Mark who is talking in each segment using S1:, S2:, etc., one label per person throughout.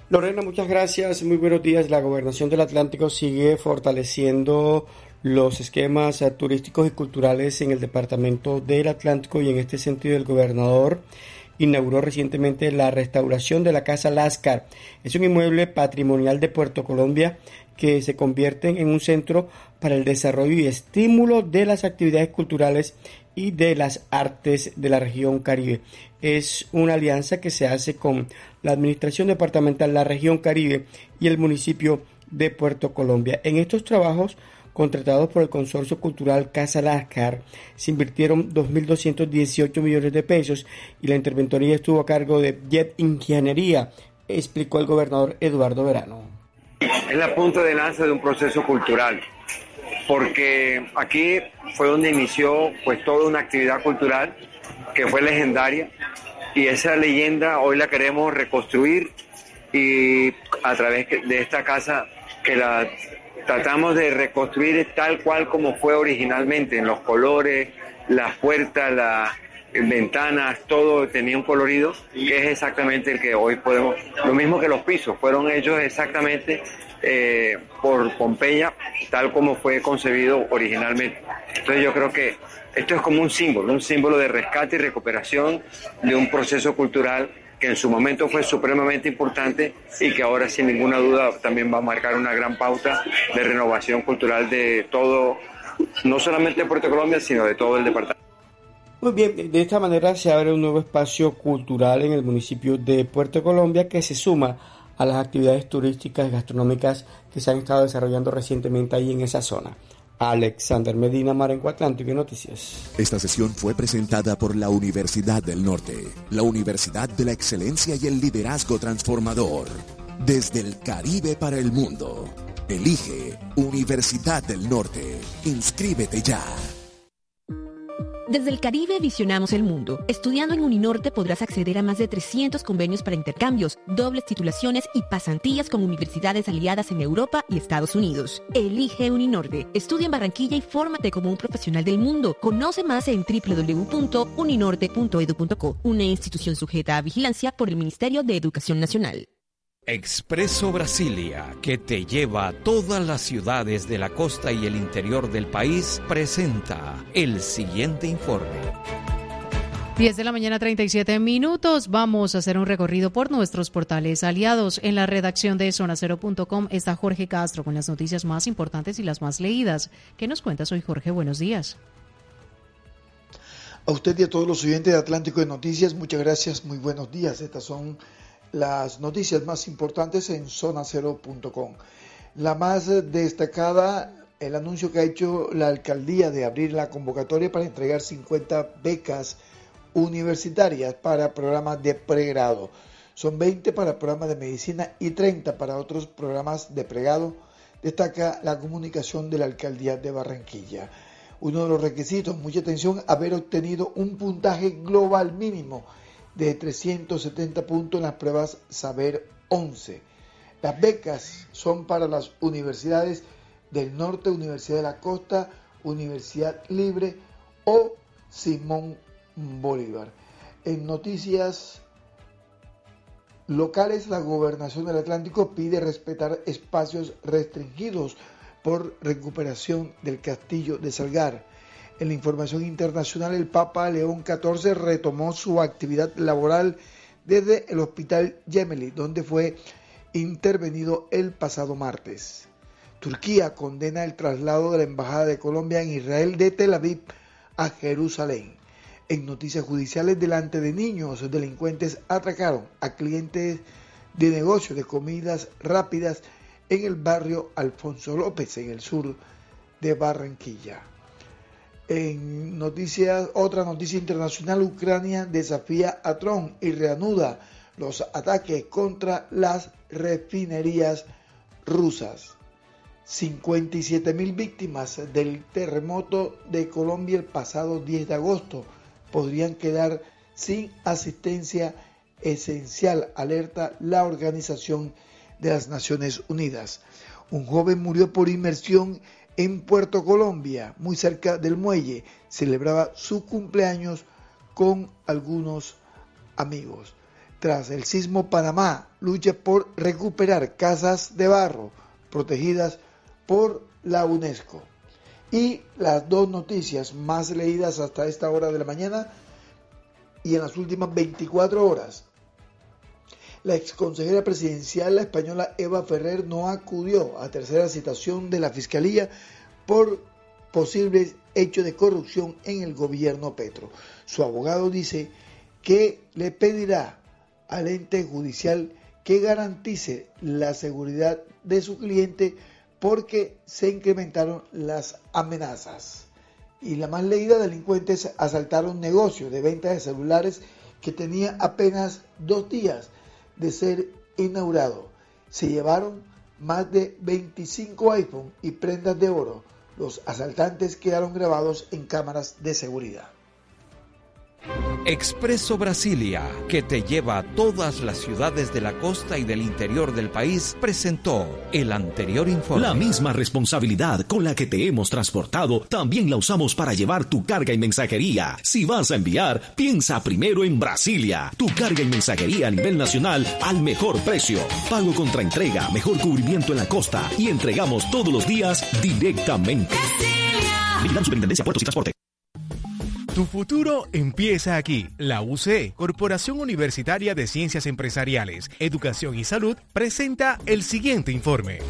S1: Lorena, muchas gracias. Muy buenos días. La Gobernación del Atlántico sigue fortaleciendo los esquemas turísticos y culturales en el departamento del Atlántico, y en este sentido el gobernador inauguró recientemente la restauración de la Casa Láscar. Es un inmueble patrimonial de Puerto Colombia que se convierte en un centro para el desarrollo y estímulo de las actividades culturales y de las artes de la región Caribe. Es una alianza que se hace con la Administración Departamental, la región Caribe y el municipio de Puerto Colombia. En estos trabajos, contratados por el Consorcio Cultural Casa Láscar, se invirtieron 2.218 millones de pesos y la interventoría estuvo a cargo de Jet Ingeniería, explicó el gobernador Eduardo Verano.
S2: Es la punta de lanza de un proceso cultural, porque aquí fue donde inició pues toda una actividad cultural que fue legendaria, y esa leyenda hoy la queremos reconstruir, y a través de esta casa que la tratamos de reconstruir tal cual como fue originalmente, en los colores, las puertas, las ventanas, todo tenía un colorido que es exactamente el que hoy podemos, lo mismo que los pisos, fueron hechos exactamente por Pompeya, tal como fue concebido originalmente. Entonces yo creo que esto es como un símbolo de rescate y recuperación de un proceso cultural que en su momento fue supremamente importante y que ahora sin ninguna duda también va a marcar una gran pauta de renovación cultural de todo, no solamente de Puerto Colombia, sino de todo el departamento.
S1: Muy bien, de esta manera se abre un nuevo espacio cultural en el municipio de Puerto Colombia que se suma a las actividades turísticas y gastronómicas que se han estado desarrollando recientemente ahí en esa zona. Alexander Medina, Marenco Atlántico y Noticias.
S3: Esta sesión fue presentada por la Universidad del Norte, la Universidad de la Excelencia y el Liderazgo Transformador. Desde el Caribe para el mundo. Elige Universidad del Norte. Inscríbete ya.
S4: Desde el Caribe visionamos el mundo. Estudiando en Uninorte podrás acceder a más de 300 convenios para intercambios, dobles titulaciones y pasantías con universidades aliadas en Europa y Estados Unidos. Elige Uninorte. Estudia en Barranquilla y fórmate como un profesional del mundo. Conoce más en www.uninorte.edu.co, una institución sujeta a vigilancia por el Ministerio de Educación Nacional.
S5: Expreso Brasilia, que te lleva a todas las ciudades de la costa y el interior del país, presenta el siguiente informe.
S6: 10:37 a.m. Vamos a hacer un recorrido por nuestros portales aliados. En la redacción de zonacero.com está Jorge Castro con las noticias más importantes y las más leídas. ¿Qué nos cuentas hoy, Jorge? Buenos días.
S7: A usted y a todos los oyentes de Atlántico de Noticias, muchas gracias, muy buenos días. Estas son las noticias más importantes en zonacero.com. La más destacada, el anuncio que ha hecho la alcaldía de abrir la convocatoria para entregar 50 becas universitarias para programas de pregrado. Son 20 para programas de medicina y 30 para otros programas de pregrado. Destaca la comunicación de la alcaldía de Barranquilla. Uno de los requisitos, mucha atención, haber obtenido un puntaje global mínimo de 370 puntos en las pruebas Saber 11. Las becas son para las universidades del norte, Universidad de la Costa, Universidad Libre o Simón Bolívar. En noticias locales, la Gobernación del Atlántico pide respetar espacios restringidos por recuperación del Castillo de Salgar. En la información internacional, el Papa León XIV retomó su actividad laboral desde el Hospital Gemelli, donde fue intervenido el pasado martes. Turquía condena el traslado de la Embajada de Colombia en Israel de Tel Aviv a Jerusalén. En noticias judiciales, delante de niños, delincuentes atracaron a clientes de negocios de comidas rápidas en el barrio Alfonso López, en el sur de Barranquilla. En noticias, otra noticia internacional, Ucrania desafía a Trump y reanuda los ataques contra las refinerías rusas. 57.000 víctimas del terremoto de Colombia el pasado 10 de agosto podrían quedar sin asistencia esencial, alerta la Organización de las Naciones Unidas. Un joven murió por inmersión en Puerto Colombia, muy cerca del muelle. Celebraba su cumpleaños con algunos amigos. Tras el sismo, Panamá lucha por recuperar casas de barro protegidas por la UNESCO. Y las dos noticias más leídas hasta esta hora de la mañana y en las últimas 24 horas. La exconsejera presidencial la española Eva Ferrer no acudió a tercera citación de la Fiscalía por posibles hechos de corrupción en el gobierno Petro. Su abogado dice que le pedirá al ente judicial que garantice la seguridad de su cliente porque se incrementaron las amenazas. Y la más leída, delincuentes asaltaron negocio de venta de celulares que tenía apenas 2 días de ser inaugurado. Se llevaron más de 25 iPhone y prendas de oro. Los asaltantes quedaron grabados en cámaras de seguridad.
S5: Expreso Brasilia, que te lleva a todas las ciudades de la costa y del interior del país, presentó el anterior informe.
S8: La misma responsabilidad con la que te hemos transportado, también la usamos para llevar tu carga y mensajería. Si vas a enviar, piensa primero en Brasilia. Tu carga y mensajería a nivel nacional al mejor precio. Pago contra entrega, mejor cubrimiento en la costa y entregamos todos los días directamente. Vigilando Superintendencia de Puertos y Transporte.
S9: Tu futuro empieza aquí. La UCE, Corporación Universitaria de Ciencias Empresariales, Educación y Salud, presenta el siguiente informe.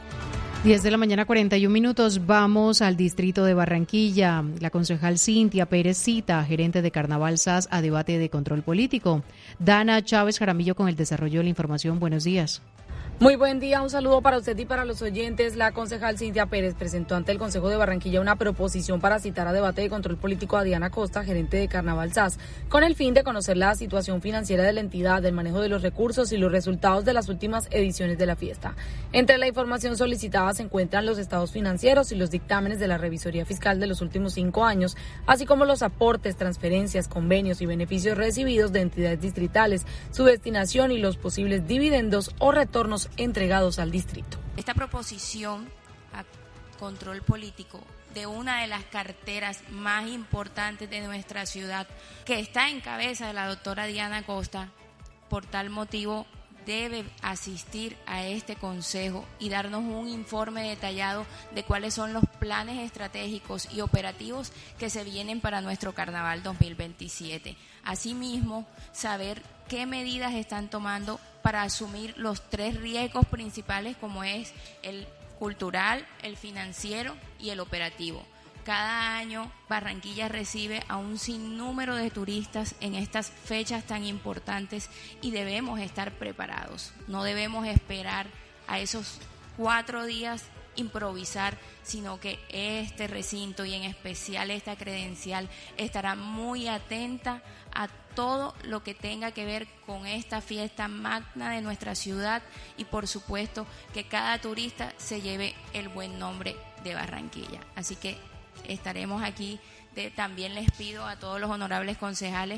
S6: 10 de la mañana, 41 minutos. Vamos al distrito de Barranquilla. La concejal Cintia Pérez cita, gerente de Carnaval SAS, a debate de control político. Dana Chávez Jaramillo con el desarrollo de la información. Buenos días.
S10: Muy buen día, un saludo para usted y para los oyentes. La concejal Cintia Pérez presentó ante el Consejo de Barranquilla una proposición para citar a debate de control político a Diana Costa, gerente de Carnaval SAS, con el fin de conocer la situación financiera de la entidad, el manejo de los recursos y los resultados de las últimas ediciones de la fiesta. Entre la información solicitada se encuentran los estados financieros y los dictámenes de la revisoría fiscal de los últimos 5 años, así como los aportes, transferencias, convenios y beneficios recibidos de entidades distritales, su destinación y los posibles dividendos o retornos entregados al distrito.
S11: Esta proposición a control político de una de las carteras más importantes de nuestra ciudad, que está en cabeza de la doctora Diana Costa, por tal motivo debe asistir a este consejo y darnos un informe detallado de cuáles son los planes estratégicos y operativos que se vienen para nuestro Carnaval 2027. Asimismo, saber qué medidas están tomando para asumir los 3 riesgos principales, como es el cultural, el financiero y el operativo. Cada año Barranquilla recibe a un sinnúmero de turistas en estas fechas tan importantes y debemos estar preparados. No debemos esperar a esos 4 días improvisar, sino que este recinto y en especial esta credencial estará muy atenta a todo lo que tenga que ver con esta fiesta magna de nuestra ciudad y por supuesto que cada turista se lleve el buen nombre de Barranquilla. Así que estaremos aquí. También les pido a todos los honorables concejales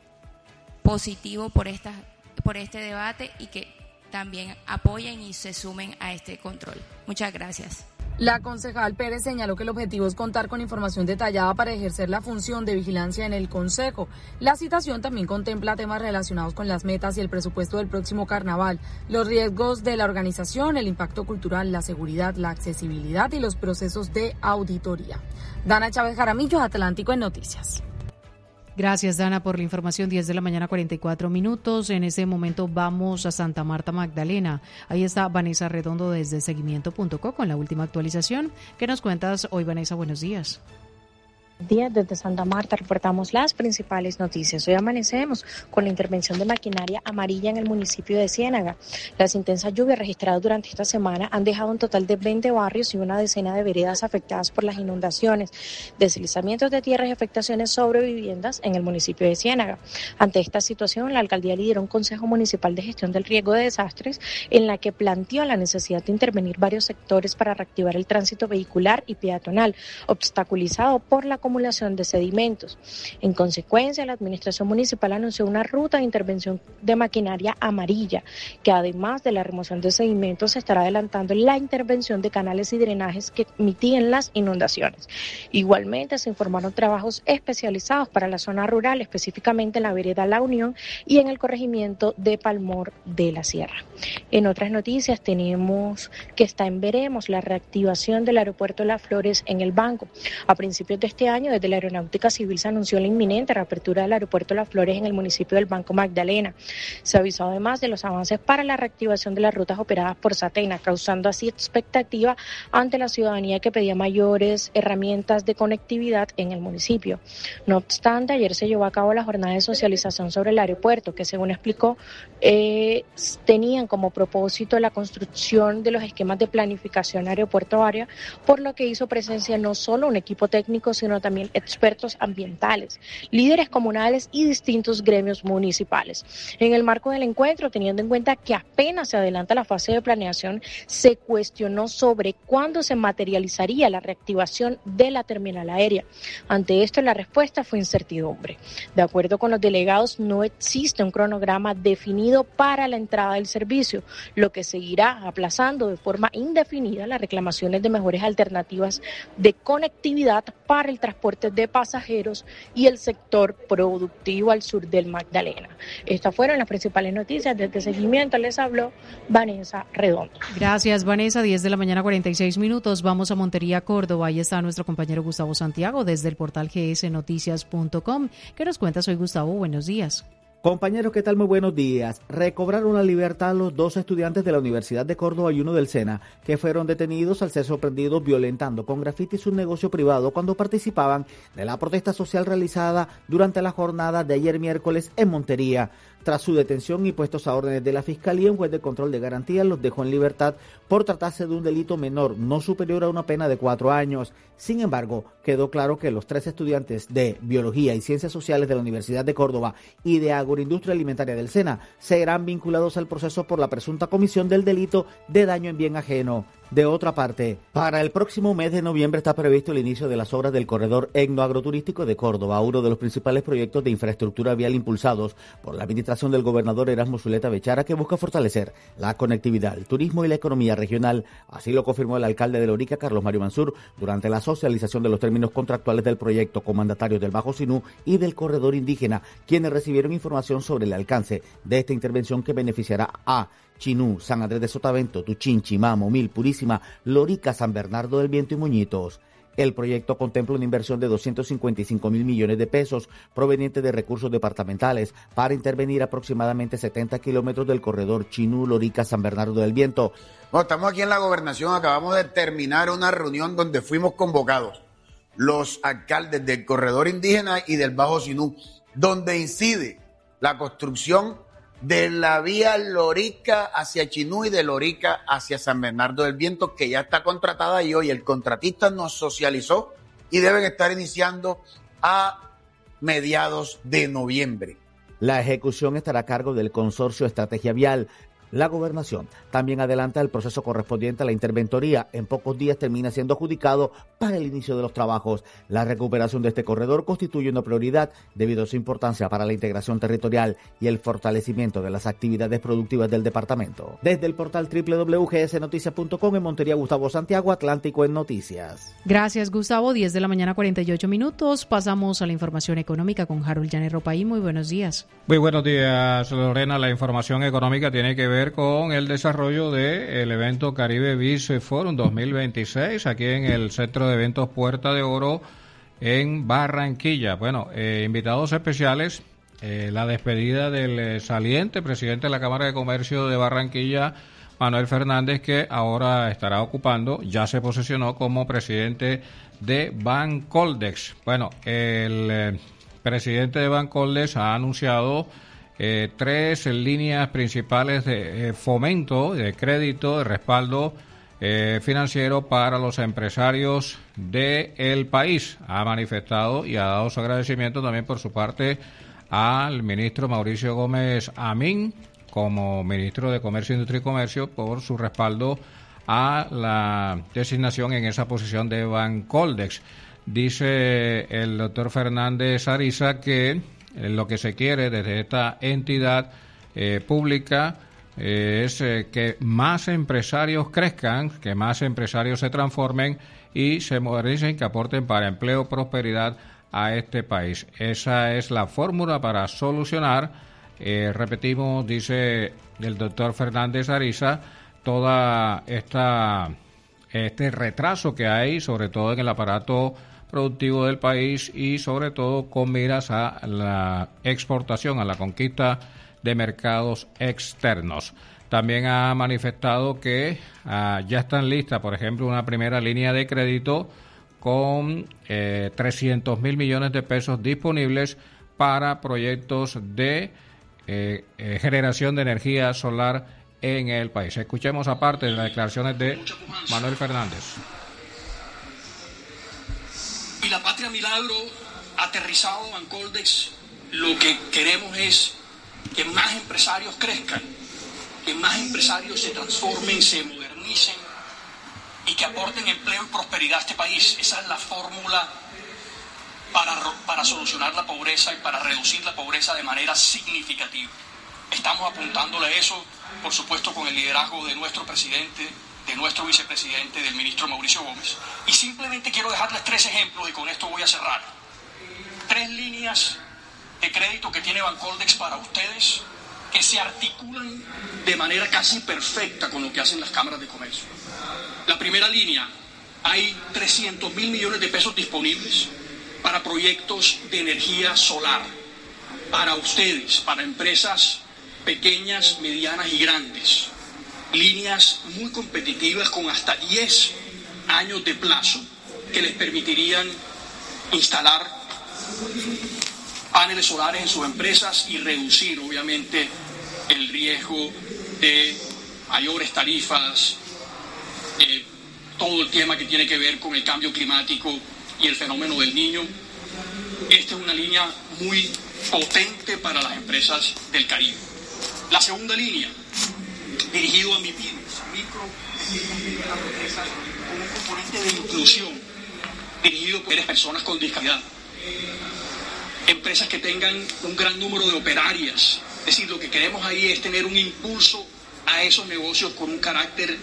S11: positivo por este debate y que también apoyen y se sumen a este control. Muchas gracias.
S10: La concejal Pérez señaló que el objetivo es contar con información detallada para ejercer la función de vigilancia en el Consejo. La citación también contempla temas relacionados con las metas y el presupuesto del próximo carnaval, los riesgos de la organización, el impacto cultural, la seguridad, la accesibilidad y los procesos de auditoría. Dana Chávez Jaramillo, Atlántico en Noticias.
S6: Gracias, Dana, por la información. 10 de la mañana, 44 minutos. En ese momento vamos a Santa Marta Magdalena. Ahí está Vanessa Redondo desde seguimiento.co con la última actualización. ¿Qué nos cuentas hoy, Vanessa? Buenos días.
S12: Desde Santa Marta reportamos las principales noticias. Hoy amanecemos con la intervención de maquinaria amarilla en el municipio de Ciénaga. Las intensas lluvias registradas durante esta semana han dejado un total de 20 barrios y una decena de veredas afectadas por las inundaciones, deslizamientos de tierras y afectaciones sobre viviendas en el municipio de Ciénaga. Ante esta situación, la alcaldía lideró un consejo municipal de gestión del riesgo de desastres en la que planteó la necesidad de intervenir varios sectores para reactivar el tránsito vehicular y peatonal, obstaculizado por la acumulación de sedimentos. En consecuencia, la Administración Municipal anunció una ruta de intervención de maquinaria amarilla, que además de la remoción de sedimentos se estará adelantando la intervención de canales y drenajes que mitiguen las inundaciones. Igualmente se informaron trabajos especializados para la zona rural, específicamente en la vereda La Unión y en el corregimiento de Palmor de la Sierra. En otras noticias tenemos que está en veremos la reactivación del aeropuerto Las Flores en el Banco. A principios de este año, desde la Aeronáutica Civil se anunció la inminente reapertura del aeropuerto Las Flores en el municipio del Banco Magdalena. Se avisó además de los avances para la reactivación de las rutas operadas por Satena, causando así expectativa ante la ciudadanía que pedía mayores herramientas de conectividad en el municipio. No obstante, ayer se llevó a cabo la jornada de socialización sobre el aeropuerto, que según explicó, tenían como propósito la construcción de los esquemas de planificación aeroportuaria, por lo que hizo presencia no solo un equipo técnico, sino también expertos ambientales, líderes comunales y distintos gremios municipales. En el marco del encuentro, teniendo en cuenta que apenas se adelanta la fase de planeación, se cuestionó sobre cuándo se materializaría la reactivación de la terminal aérea. Ante esto, la respuesta fue incertidumbre. De acuerdo con los delegados, no existe un cronograma definido para la entrada del servicio, lo que seguirá aplazando de forma indefinida las reclamaciones de mejores alternativas de conectividad para el transporte de pasajeros y el sector productivo al sur del Magdalena. Estas fueron las principales noticias. Desde Seguimiento les habló Vanessa Redondo.
S6: Gracias, Vanessa. 10 de la mañana, 46 minutos. Vamos a Montería, Córdoba. Ahí está nuestro compañero Gustavo Santiago desde el portal gsnoticias.com. ¿Qué nos cuentas hoy, Gustavo? Buenos días.
S13: Compañeros, ¿qué tal? Muy buenos días. Recobraron la libertad los 2 estudiantes de la Universidad de Córdoba y uno del SENA, que fueron detenidos al ser sorprendidos violentando con grafitis un negocio privado cuando participaban de la protesta social realizada durante la jornada de ayer miércoles en Montería. Tras su detención y puestos a órdenes de la Fiscalía, un juez de control de garantías los dejó en libertad por tratarse de un delito menor, no superior a una pena de 4 años. Sin embargo, quedó claro que los 3 estudiantes de Biología y Ciencias Sociales de la Universidad de Córdoba y de Agroindustria Alimentaria del SENA serán vinculados al proceso por la presunta comisión del delito de daño en bien ajeno. De otra parte, para el próximo mes de noviembre está previsto el inicio de las obras del corredor etnoagroturístico de Córdoba, uno de los principales proyectos de infraestructura vial impulsados por la administración del gobernador Erasmo Zuleta Bechara, que busca fortalecer la conectividad, el turismo y la economía regional. Así lo confirmó el alcalde de Lorica, Carlos Mario Mansur, durante la socialización de los términos contractuales del proyecto con mandatarios del Bajo Sinú y del corredor indígena, quienes recibieron información sobre el alcance de esta intervención que beneficiará a Chinú, San Andrés de Sotavento, Tuchín, Chimamo, Mil, Purísima, Lorica, San Bernardo del Viento y Muñitos. El proyecto contempla una inversión de 255.000 millones de pesos provenientes de recursos departamentales para intervenir aproximadamente 70 kilómetros del corredor Chinú, Lorica, San Bernardo del Viento.
S14: Bueno, estamos aquí en la gobernación, acabamos de terminar una reunión donde fuimos convocados los alcaldes del corredor indígena y del Bajo Sinú, donde incide la construcción de la vía Lorica hacia Chinú y de Lorica hacia San Bernardo del Viento, que ya está contratada y hoy el contratista nos socializó y deben estar iniciando a mediados de noviembre.
S13: La ejecución estará a cargo del Consorcio Estrategia Vial. La gobernación también adelanta el proceso correspondiente a la interventoría. En pocos días termina siendo adjudicado para el inicio de los trabajos. La recuperación de este corredor constituye una prioridad debido a su importancia para la integración territorial y el fortalecimiento de las actividades productivas del departamento. Desde el portal www.gsnoticias.com en Montería, Gustavo Santiago, Atlántico en Noticias.
S6: Gracias, Gustavo. 10 de la mañana, 48 minutos. Pasamos a la información económica con Harold Llanes Ropaí. Muy buenos días.
S15: Muy buenos días, Lorena. La información económica tiene que ver con el desarrollo del evento Caribe Business Forum 2026 aquí en el Centro de Eventos Puerta de Oro en Barranquilla. Bueno, invitados especiales, la despedida del saliente presidente de la Cámara de Comercio de Barranquilla, Manuel Fernández, que ahora estará ocupando, ya se posesionó como presidente de Bancoldex. Bueno, el presidente de Bancoldex ha anunciado 3 líneas principales de fomento, de crédito, de respaldo financiero para los empresarios del país. Ha manifestado y ha dado su agradecimiento también por su parte al ministro Mauricio Gómez Amín, como ministro de Comercio, Industria y Comercio, por su respaldo a la designación en esa posición de Bancoldex. dice el doctor Fernández Ariza que lo que se quiere desde esta entidad pública es que más empresarios crezcan, que más empresarios se transformen y se modernicen, que aporten para empleo, prosperidad a este país. Esa es la fórmula para solucionar, repetimos, dice el doctor Fernández Ariza, toda este retraso que hay, sobre todo en el aparato productivo del país y sobre todo con miras a la exportación, a la conquista de mercados externos. También ha manifestado que ya están listas, por ejemplo, una primera línea de crédito con 300.000 millones de pesos disponibles para proyectos de generación de energía solar en el país. Escuchemos aparte de las declaraciones de Manuel Fernández.
S16: Y la Patria Milagro, aterrizado en Coldex, lo que queremos es que más empresarios crezcan, que más empresarios se transformen, se modernicen y que aporten empleo y prosperidad a este país. Esa es la fórmula para solucionar la pobreza y para reducir la pobreza de manera significativa. Estamos apuntándole a eso, por supuesto, con el liderazgo de nuestro presidente, de nuestro vicepresidente, del ministro Mauricio Gómez. Y simplemente quiero dejarles 3 ejemplos y con esto voy a cerrar. 3 líneas de crédito que tiene Bancoldex para ustedes, que se articulan de manera casi perfecta con lo que hacen las cámaras de comercio. La primera línea, hay 300.000 millones de pesos disponibles para proyectos de energía solar, para ustedes, para empresas pequeñas, medianas y grandes. Líneas muy competitivas con hasta 10 años de plazo que les permitirían instalar paneles solares en sus empresas y reducir, obviamente, el riesgo de mayores tarifas, todo el tema que tiene que ver con el cambio climático y el fenómeno del Niño. Esta es una línea muy potente para las empresas del Caribe. La segunda línea, dirigido a MIPYMES, micro y medianas empresas, con un componente de inclusión, dirigido por personas con discapacidad. Empresas que tengan un gran número de operarias. Es decir, lo que queremos ahí es tener un impulso a esos negocios con un carácter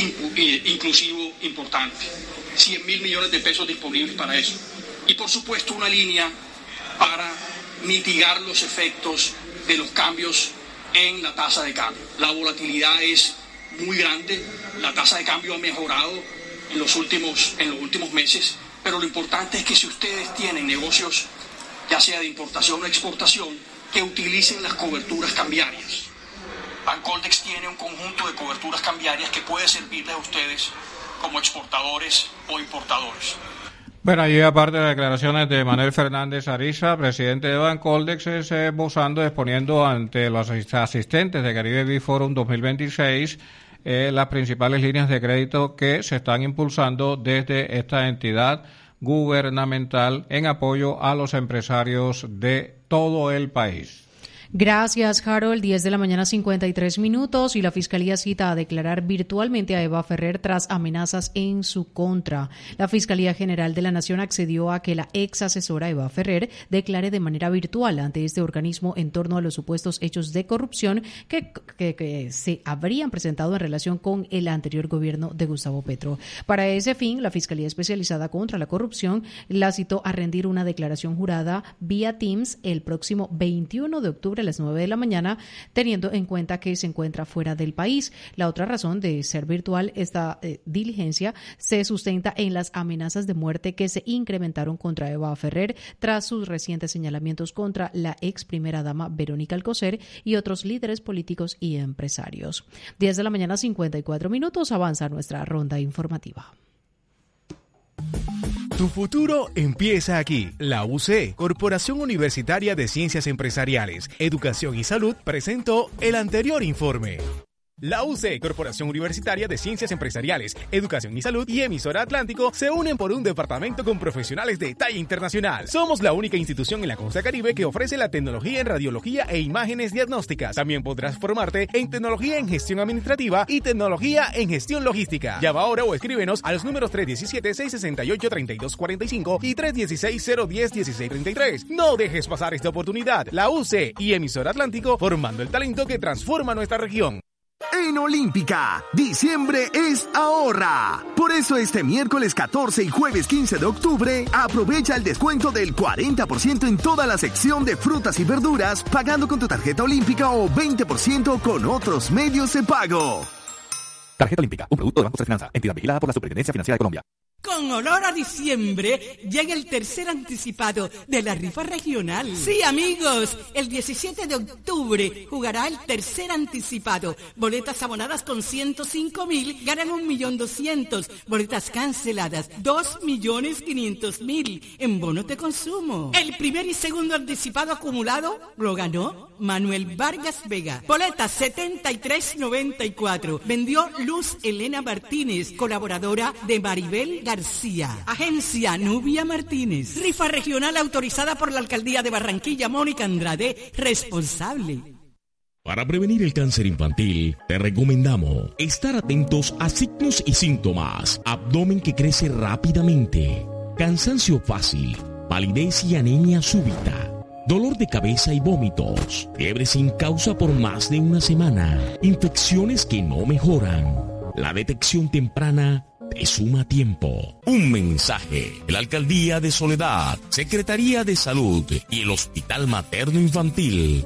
S16: inclusivo importante. 100.000 millones de pesos disponibles para eso. Y por supuesto una línea para mitigar los efectos de los cambios en la tasa de cambio. La volatilidad es muy grande, la tasa de cambio ha mejorado en los últimos meses, pero lo importante es que si ustedes tienen negocios, ya sea de importación o exportación, que utilicen las coberturas cambiarias. Bancoldex tiene un conjunto de coberturas cambiarias que puede servirles a ustedes como exportadores o importadores.
S15: Bueno, allí aparte de las declaraciones de Manuel Fernández Ariza, presidente de Bancoldex, es esbozando, exponiendo ante los asistentes de Caribe Beach Forum 2026 las principales líneas de crédito que se están impulsando desde esta entidad gubernamental en apoyo a los empresarios de todo el país.
S6: Gracias, Harold. 10 de la mañana, 53 minutos, y la Fiscalía cita a declarar virtualmente a Eva Ferrer tras amenazas en su contra. La Fiscalía General de la Nación accedió a que la ex asesora Eva Ferrer declare de manera virtual ante este organismo en torno a los supuestos hechos de corrupción que se habrían presentado en relación con el anterior gobierno de Gustavo Petro. Para ese fin, la Fiscalía Especializada contra la Corrupción la citó a rendir una declaración jurada vía Teams el próximo 21 de octubre a las 9 de la mañana, teniendo en cuenta que se encuentra fuera del país. La otra razón de ser virtual esta diligencia se sustenta en las amenazas de muerte que se incrementaron contra Eva Ferrer tras sus recientes señalamientos contra la ex primera dama Verónica Alcocer y otros líderes políticos y empresarios. 10 de la mañana, 54 minutos, avanza nuestra ronda informativa.
S9: Tu futuro empieza aquí. La UC, Corporación Universitaria de Ciencias Empresariales, Educación y Salud, presentó el anterior informe. La UC, Corporación Universitaria de Ciencias Empresariales, Educación y Salud y Emisora Atlántico se unen por un departamento con profesionales de talla internacional. Somos la única institución en la costa caribe que ofrece la tecnología en radiología e imágenes diagnósticas. También podrás formarte en tecnología en gestión administrativa y tecnología en gestión logística. Llama ahora o escríbenos a los números 317-668-3245 y 316-010-1633. No dejes pasar esta oportunidad. La UC y Emisora Atlántico formando el talento que transforma nuestra región.
S17: En Olímpica, diciembre es ahorra. Por eso este miércoles 14 y jueves 15 de octubre, aprovecha el descuento del 40% en toda la sección de frutas y verduras, pagando con tu tarjeta Olímpica o 20% con otros medios de pago.
S18: Tarjeta Olímpica, un producto de Banco de Finanza, entidad vigilada por la Superintendencia Financiera de Colombia.
S19: Con olor a diciembre, llega el tercer anticipado de la rifa regional. Sí, amigos, el 17 de octubre jugará el tercer anticipado. Boletas abonadas con 105.000 ganan 1.200.000. Boletas canceladas, 2.500.000 en bonos de consumo. El primer y segundo anticipado acumulado lo ganó Manuel Vargas Vega. Boletas 73.94. Vendió Luz Elena Martínez, colaboradora de Maribel García. Agencia Nubia Martínez. Rifa regional autorizada por la Alcaldía de Barranquilla. Mónica Andrade, responsable.
S8: Para prevenir el cáncer infantil, te recomendamos estar atentos a signos y síntomas. Abdomen que crece rápidamente, cansancio fácil, palidez y anemia súbita, dolor de cabeza y vómitos, fiebre sin causa por más de una semana, infecciones que no mejoran. La detección temprana te suma tiempo. Un mensaje de la Alcaldía de Soledad, Secretaría de Salud y el Hospital Materno Infantil.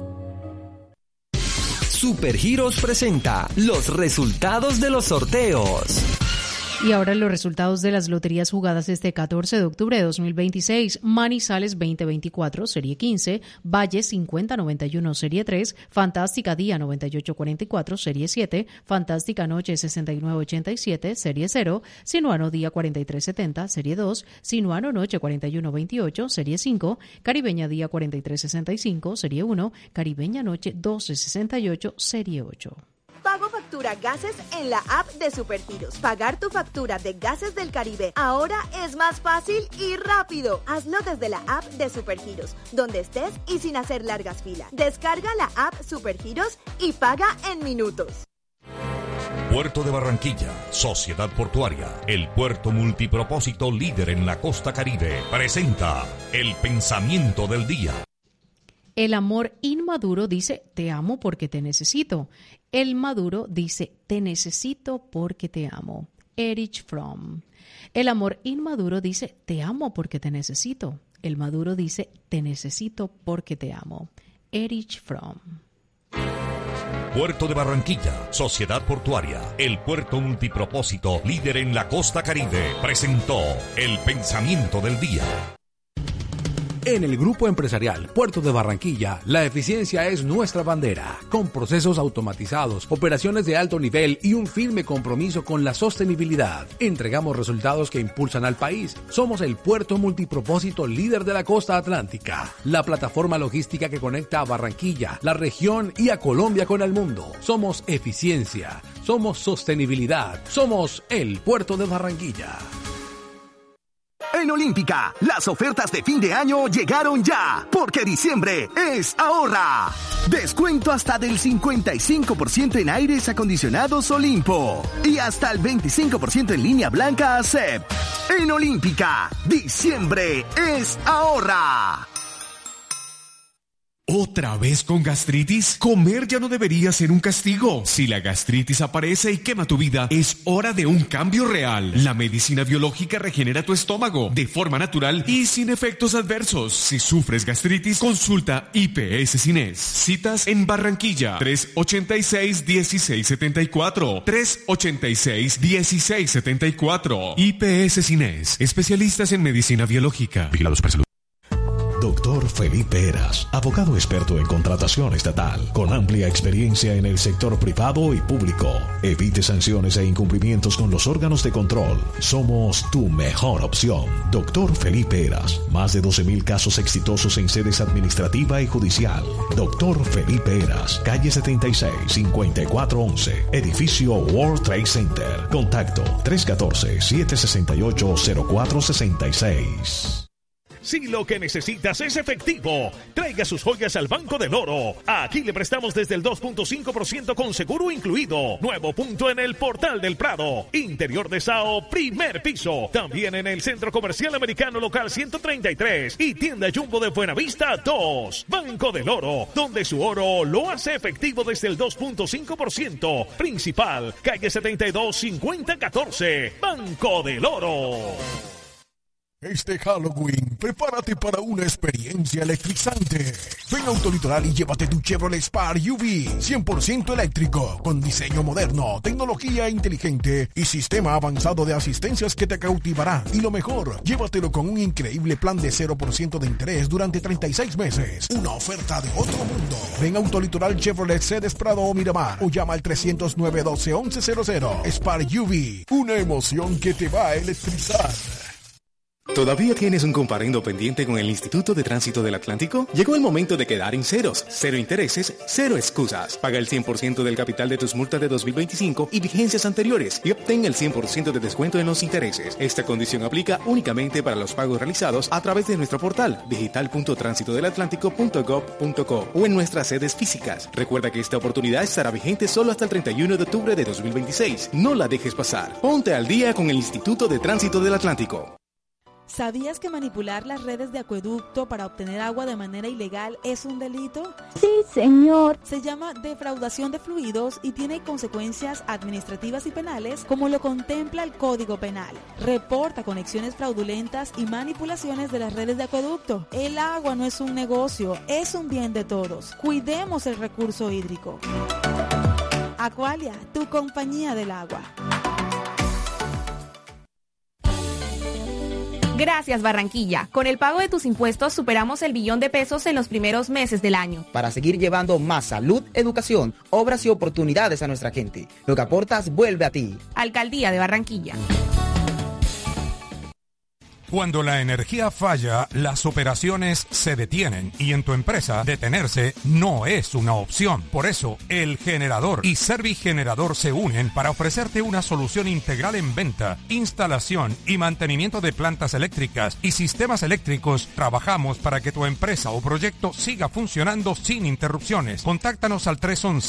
S20: Supergiros presenta los resultados de los sorteos.
S6: Y ahora los resultados de las loterías jugadas este 14 de octubre de 2026. Manizales 2024, Serie 15, Valle 5091, Serie 3, Fantástica Día 9844, Serie 7, Fantástica Noche 6987, Serie 0, Sinuano Día 4370, Serie 2, Sinuano Noche 4128, Serie 5, Caribeña Día 4365, Serie 1, Caribeña Noche 1268, Serie 8.
S21: Pago factura gases en la app de Supergiros. Pagar tu factura de Gases del Caribe ahora es más fácil y rápido. Hazlo desde la app de Supergiros, donde estés y sin hacer largas filas. Descarga la app Supergiros y paga en minutos.
S22: Puerto de Barranquilla, Sociedad Portuaria, el puerto multipropósito líder en la costa caribe, presenta el pensamiento del día.
S6: El amor inmaduro dice, te amo porque te necesito. El maduro dice, te necesito porque te amo. Erich Fromm. El amor inmaduro dice, te amo porque te necesito. El maduro dice, te necesito porque te amo. Erich Fromm.
S22: Puerto de Barranquilla, Sociedad Portuaria, el puerto multipropósito líder en la costa caribe, presentó el pensamiento del día.
S23: En el Grupo Empresarial Puerto de Barranquilla, la eficiencia es nuestra bandera. Con procesos automatizados, operaciones de alto nivel y un firme compromiso con la sostenibilidad, entregamos resultados que impulsan al país. Somos el puerto multipropósito líder de la costa atlántica, la plataforma logística que conecta a Barranquilla, la región y a Colombia con el mundo. Somos eficiencia, somos sostenibilidad, somos el Puerto de Barranquilla.
S17: En Olímpica, las ofertas de fin de año llegaron ya, porque diciembre es ahorra. Descuento hasta del 55% en aires acondicionados Olimpo y hasta el 25% en línea blanca ACEP. En Olímpica, diciembre es ahorra.
S24: ¿Otra vez con gastritis? Comer ya no debería ser un castigo. Si la gastritis aparece y quema tu vida, es hora de un cambio real. La medicina biológica regenera tu estómago de forma natural y sin efectos adversos. Si sufres gastritis, consulta IPS Cines. Citas en Barranquilla, 386-1674. 386-1674. IPS Cines, especialistas en medicina biológica.
S23: Vigilados por salud.
S8: Doctor Felipe Heras, abogado experto en contratación estatal, con amplia experiencia en el sector privado y público. Evite sanciones e incumplimientos con los órganos de control. Somos tu mejor opción. Doctor Felipe Heras, más de 12.000 casos exitosos en sedes administrativa y judicial. Doctor Felipe Heras, calle 76, 5411, edificio World Trade Center. Contacto 314-768-0466.
S1: Si lo que necesitas es efectivo, traiga sus joyas al Banco del Oro. Aquí le prestamos desde el 2.5% con seguro incluido. Nuevo punto en el Portal del Prado. Interior de Sao, primer piso. También en el Centro Comercial Americano Local 133 y Tienda Jumbo de Buenavista 2. Banco del Oro, donde su oro lo hace efectivo desde el 2.5%. Principal, calle 72, 5014. Banco del Oro.
S2: Este Halloween, prepárate para una experiencia electrizante. Ven a Autolitoral y llévate tu Chevrolet Spark UV 100% eléctrico, con diseño moderno, tecnología inteligente y sistema avanzado de asistencias que te cautivarán. Y lo mejor, llévatelo con un increíble plan de 0% de interés durante 36 meses. Una oferta de otro mundo. Ven a Autolitoral Chevrolet Cedes Prado o Miramar o llama al 309-12-1100. Spark UV, una emoción que te va a electrizar.
S3: ¿Todavía tienes un comparendo pendiente con el Instituto de Tránsito del Atlántico? Llegó el momento de quedar en ceros. Cero intereses, cero excusas. Paga el 100% del capital de tus multas de 2025 y vigencias anteriores y obtén el 100% de descuento en los intereses. Esta condición aplica únicamente para los pagos realizados a través de nuestro portal digital.transitodelatlántico.gov.co o en nuestras sedes físicas. Recuerda que esta oportunidad estará vigente solo hasta el 31 de octubre de 2026. No la dejes pasar. Ponte al día con el Instituto de Tránsito del Atlántico.
S4: ¿Sabías que manipular las redes de acueducto para obtener agua de manera ilegal es un delito?
S25: Sí, señor.
S4: Se llama defraudación de fluidos y tiene consecuencias administrativas y penales como lo contempla el Código Penal. Reporta conexiones fraudulentas y manipulaciones de las redes de acueducto. El agua no es un negocio, es un bien de todos. Cuidemos el recurso hídrico. Aqualia, tu compañía del agua.
S26: Gracias, Barranquilla. Con el pago de tus impuestos superamos el $1 billón en los primeros meses del año.
S27: Para seguir llevando más salud, educación, obras y oportunidades a nuestra gente. Lo que aportas vuelve a ti.
S26: Alcaldía de Barranquilla.
S22: Cuando la energía falla, las operaciones se detienen y en tu empresa detenerse no es una opción. Por eso, El Generador y Servigenerador se unen para ofrecerte una solución integral en venta, instalación y mantenimiento de plantas eléctricas y sistemas eléctricos. Trabajamos para que tu empresa o proyecto siga funcionando sin interrupciones. Contáctanos al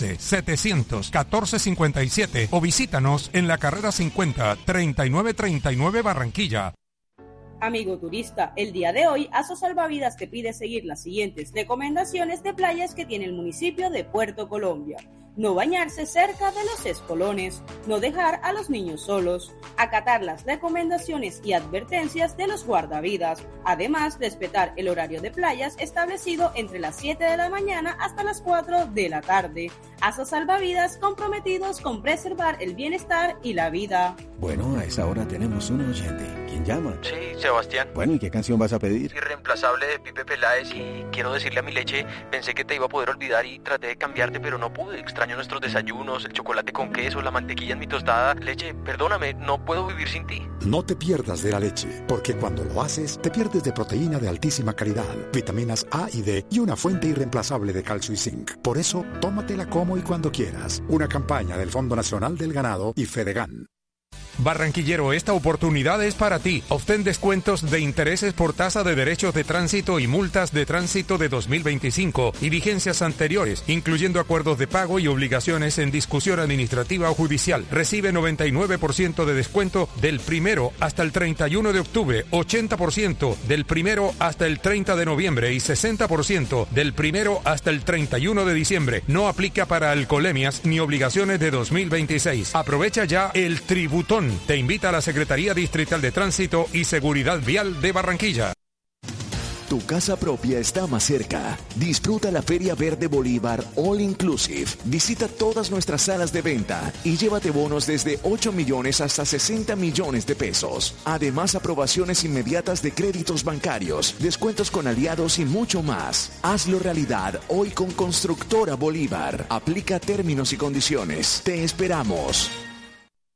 S22: 311-700-1457 o visítanos en la carrera 50, 3939 Barranquilla.
S28: Amigo turista, el día de hoy ASO Salvavidas te pide seguir las siguientes recomendaciones de playas que tiene el municipio de Puerto Colombia. No bañarse cerca de los espolones, no dejar a los niños solos, acatar las recomendaciones y advertencias de los guardavidas, además respetar el horario de playas establecido entre las 7 de la mañana hasta las 4 de la tarde. ASO Salvavidas, comprometidos con preservar el bienestar y la vida.
S29: Bueno, a esa hora tenemos un oyente. ¿Quién llama?
S30: Sí, Sebastián.
S29: Bueno, ¿y qué canción vas a pedir?
S30: Irreemplazable de Pipe Peláez, y quiero decirle a mi leche, pensé que te iba a poder olvidar y traté de cambiarte, pero no pude. Extraño nuestros desayunos, el chocolate con queso, la mantequilla en mi tostada. Leche, perdóname, no puedo vivir sin ti.
S31: No te pierdas de la leche, porque cuando lo haces, te pierdes de proteína de altísima calidad, vitaminas A y D y una fuente irreemplazable de calcio y zinc. Por eso, tómatela como y cuando quieras. Una campaña del Fondo Nacional del Ganado y Fedegan.
S22: Barranquillero, esta oportunidad es para ti. Obtén descuentos de intereses por tasa de derechos de tránsito y multas de tránsito de 2025 y vigencias anteriores, incluyendo acuerdos de pago y obligaciones en discusión administrativa o judicial. Recibe 99% de descuento del 1 hasta el 31 de octubre, 80% del 1 hasta el 30 de noviembre y 60% del 1 hasta el 31 de diciembre. No aplica para alcoholemias ni obligaciones de 2026. Aprovecha ya el tributón. Te invita a la Secretaría Distrital de Tránsito y Seguridad Vial de Barranquilla.
S5: Tu casa propia está más cerca. Disfruta la Feria Verde Bolívar All Inclusive. Visita todas nuestras salas de venta y llévate bonos desde 8 millones hasta 60 millones de pesos. Además, aprobaciones inmediatas de créditos bancarios, descuentos con aliados y mucho más. Hazlo realidad hoy con Constructora Bolívar. Aplica términos y condiciones. Te esperamos.